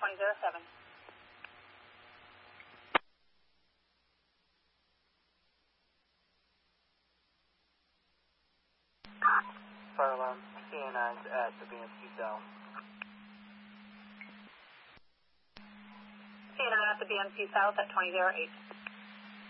2007. Fire alarm, CA9's at the BMC South. CA9 at the BMC South at 2008.